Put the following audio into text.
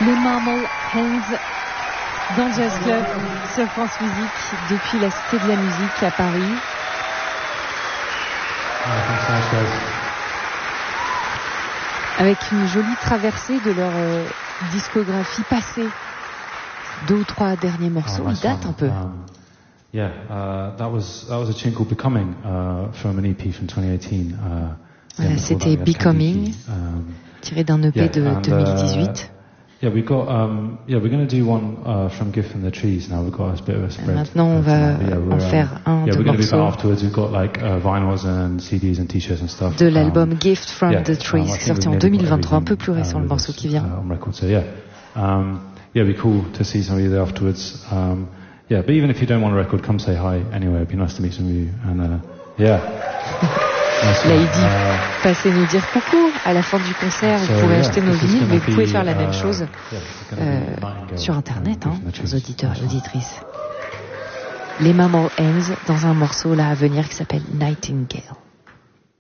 Les Marble Hands dans Jazz Club sur France Musique depuis la Cité de la Musique à Paris. Avec une jolie traversée de leur discographie passée. 2 ou 3 derniers morceaux, ils datent un peu. That was a tune called Becoming from an EP from 2018. Voilà, c'était Becoming, tiré d'un EP de 2018. We're going to do one from Gift from the Trees now. We've got a bit of a spread. Maintenant, on va en faire un de we're going to be back morceaux afterwards. We've got like vinyls and CDs and T-shirts and stuff. de l'album Gift from the Trees, sorti en 2023, un peu plus récent le morceau qui vient. On record, so it'd be cool to see some of you there afterwards. But even if you don't want a record, come say hi anyway. It'd be nice to meet some of you. And Là, il dit, passez nous dire coucou à la fin du concert. Vous pourrez acheter nos vinyles, mais vous pouvez faire la même chose sur Internet, chers auditeurs et auditrices. Les Marble Hands dans un morceau là à venir qui s'appelle Nightingale.